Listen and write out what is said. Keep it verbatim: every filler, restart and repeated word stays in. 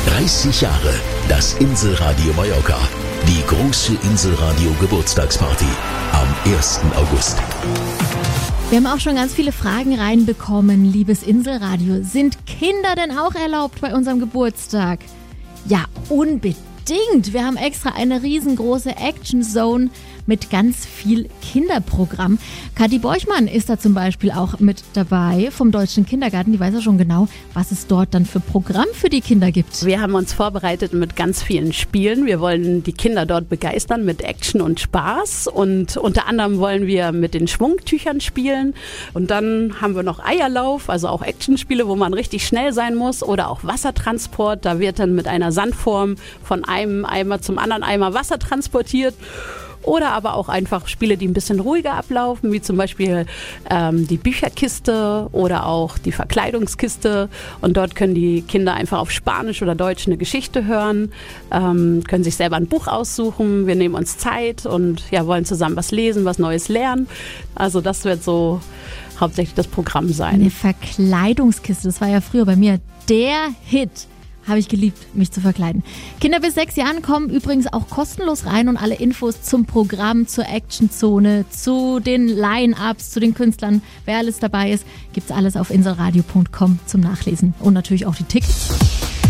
dreißig Jahre das Inselradio Mallorca. Die große Inselradio Geburtstagsparty am ersten August. Wir haben auch schon ganz viele Fragen reinbekommen, liebes Inselradio. Sind Kinder denn auch erlaubt bei unserem Geburtstag? Ja, unbedingt. Wir haben extra eine riesengroße Action Zone mit ganz viel Kinderprogramm. Kathi Borchmann ist da zum Beispiel auch mit dabei vom Deutschen Kindergarten. Die weiß ja schon genau, was es dort dann für Programm für die Kinder gibt. Wir haben uns vorbereitet mit ganz vielen Spielen. Wir wollen die Kinder dort begeistern mit Action und Spaß. Und unter anderem wollen wir mit den Schwungtüchern spielen. Und dann haben wir noch Eierlauf, also auch Actionspiele, wo man richtig schnell sein muss. Oder auch Wassertransport. Da wird dann mit einer Sandform von einem Eimer zum anderen Eimer Wasser transportiert. Oder aber auch einfach Spiele, die ein bisschen ruhiger ablaufen, wie zum Beispiel ähm, die Bücherkiste oder auch die Verkleidungskiste. Und dort können die Kinder einfach auf Spanisch oder Deutsch eine Geschichte hören, ähm, können sich selber ein Buch aussuchen. Wir nehmen uns Zeit und ja, wollen zusammen was lesen, was Neues lernen. Also das wird so hauptsächlich das Programm sein. Eine Verkleidungskiste, das war ja früher bei mir der Hit. Habe ich geliebt, mich zu verkleiden. Kinder bis sechs Jahren kommen übrigens auch kostenlos rein und alle Infos zum Programm, zur Actionzone, zu den Line-Ups, zu den Künstlern, wer alles dabei ist, gibt's alles auf inselradio punkt com zum Nachlesen und natürlich auch die Tickets.